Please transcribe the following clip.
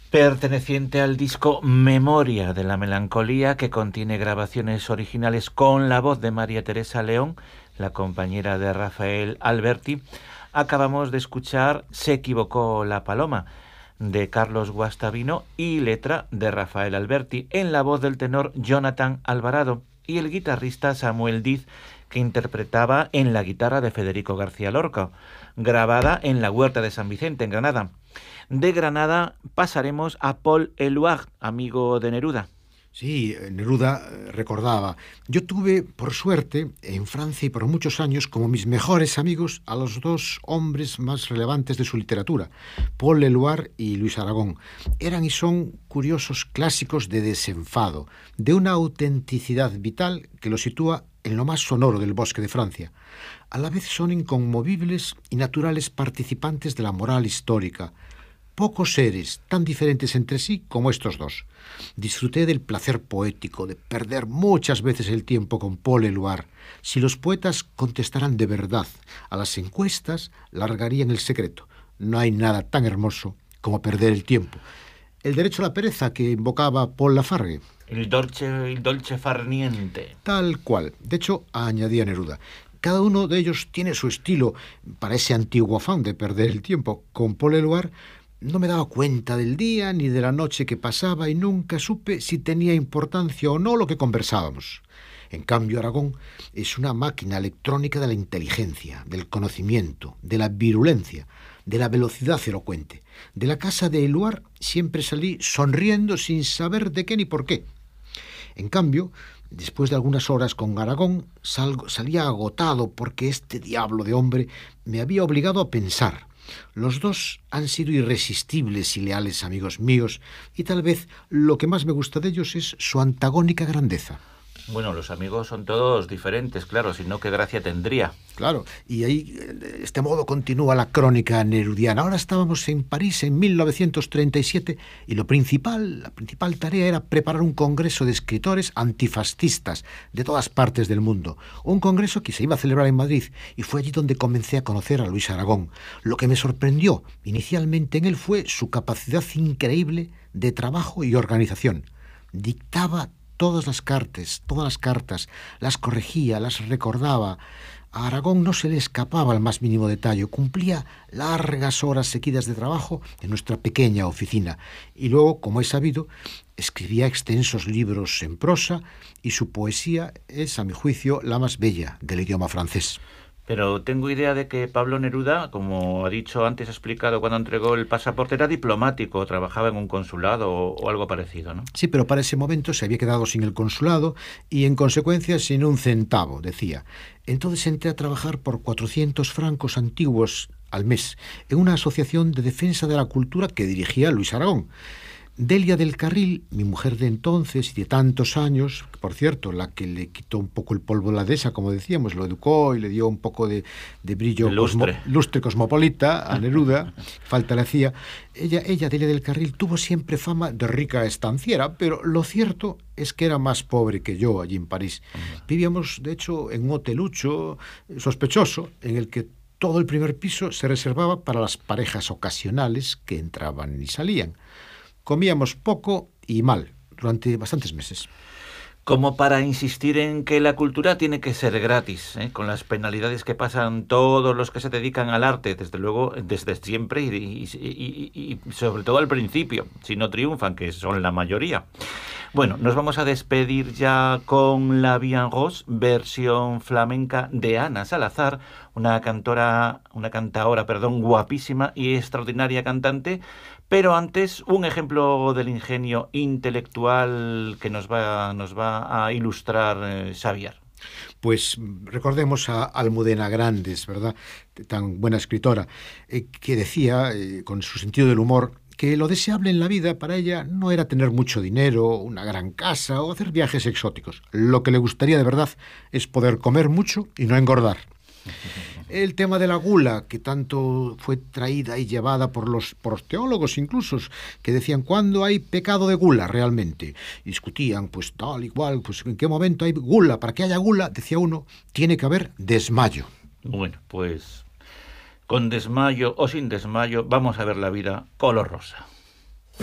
perteneciente al disco Memoria de la Melancolía, que contiene grabaciones originales con la voz de María Teresa León, la compañera de Rafael Alberti. Acabamos de escuchar Se equivocó la paloma, de Carlos Guastavino, y letra de Rafael Alberti, en la voz del tenor Jonathan Alvarado y el guitarrista Samuel Diz, que interpretaba en la guitarra de Federico García Lorca, grabada en la Huerta de San Vicente, en Granada. De Granada pasaremos a Paul Éluard, amigo de Neruda. Sí, Neruda recordaba: yo tuve, por suerte, en Francia y por muchos años, como mis mejores amigos, a los dos hombres más relevantes de su literatura, Paul Éluard y Luis Aragón. Eran y son curiosos clásicos de desenfado, de una autenticidad vital que los sitúa en lo más sonoro del bosque de Francia. A la vez son inconmovibles y naturales participantes de la moral histórica. Pocos seres tan diferentes entre sí como estos dos. Disfruté del placer poético de perder muchas veces el tiempo con Paul Éluard. Si los poetas contestaran de verdad a las encuestas, largarían el secreto. No hay nada tan hermoso como perder el tiempo. El derecho a la pereza que invocaba Paul Lafargue. El dolce far niente. Tal cual. De hecho, añadía Neruda, cada uno de ellos tiene su estilo para ese antiguo afán de perder el tiempo. Con Paul Éluard no me daba cuenta del día ni de la noche que pasaba y nunca supe si tenía importancia o no lo que conversábamos. En cambio, Aragón es una máquina electrónica de la inteligencia, del conocimiento, de la virulencia, de la velocidad elocuente. De la casa de Éluard siempre salí sonriendo sin saber de qué ni por qué. En cambio, después de algunas horas con Aragón, salía agotado porque este diablo de hombre me había obligado a pensar. Los dos han sido irresistibles y leales amigos míos, y tal vez lo que más me gusta de ellos es su antagónica grandeza. Bueno, los amigos son todos diferentes, claro, si no, ¿qué gracia tendría? Claro, y ahí, de este modo, continúa la crónica nerudiana. Ahora estábamos en París en 1937 y la principal tarea era preparar un congreso de escritores antifascistas de todas partes del mundo. Un congreso que se iba a celebrar en Madrid, y fue allí donde comencé a conocer a Luis Aragón. Lo que me sorprendió inicialmente en él fue su capacidad increíble de trabajo y organización. Dictaba todas las cartas, las corregía, las recordaba. A Aragón no se le escapaba el más mínimo detalle. Cumplía largas horas seguidas de trabajo en nuestra pequeña oficina. Y luego, como he sabido, escribía extensos libros en prosa, y su poesía es, a mi juicio, la más bella del idioma francés. Pero tengo idea de que Pablo Neruda, como ha dicho antes, ha explicado cuando entregó el pasaporte, era diplomático, trabajaba en un consulado o algo parecido, ¿no? Sí, pero para ese momento se había quedado sin el consulado y, en consecuencia, sin un centavo, decía. Entonces entré a trabajar por 400 francos antiguos al mes en una asociación de defensa de la cultura que dirigía Luis Aragón. Delia del Carril, mi mujer de entonces y de tantos años, por cierto, la que le quitó un poco el polvo a la dehesa, como decíamos, lo educó y le dio un poco de brillo, lustre cosmopolita a Neruda, falta le hacía. Ella, Delia del Carril, tuvo siempre fama de rica estanciera, pero lo cierto es que era más pobre que yo allí en París. Vivíamos, de hecho, en un hotelucho sospechoso, en el que todo el primer piso se reservaba para las parejas ocasionales que entraban y salían. Comíamos poco y mal durante bastantes meses. Como para insistir en que la cultura tiene que ser gratis, con las penalidades que pasan todos los que se dedican al arte, desde luego, desde siempre y sobre todo al principio, si no triunfan, que son la mayoría. Bueno, nos vamos a despedir ya con La Vie en Rose, versión flamenca de Ana Salazar, una cantaora, guapísima y extraordinaria cantante. Pero antes, un ejemplo del ingenio intelectual que nos va a ilustrar Xavier. Pues recordemos a Almudena Grandes, ¿verdad? Tan buena escritora, que decía, con su sentido del humor, que lo deseable en la vida para ella no era tener mucho dinero, una gran casa o hacer viajes exóticos. Lo que le gustaría de verdad es poder comer mucho y no engordar. El tema de la gula, que tanto fue traída y llevada por los teólogos incluso, que decían, ¿cuándo hay pecado de gula realmente? Y discutían, pues tal y cual, pues ¿en qué momento hay gula? Para que haya gula, decía uno, tiene que haber desmayo. Bueno, pues con desmayo o sin desmayo, vamos a ver la vida color rosa.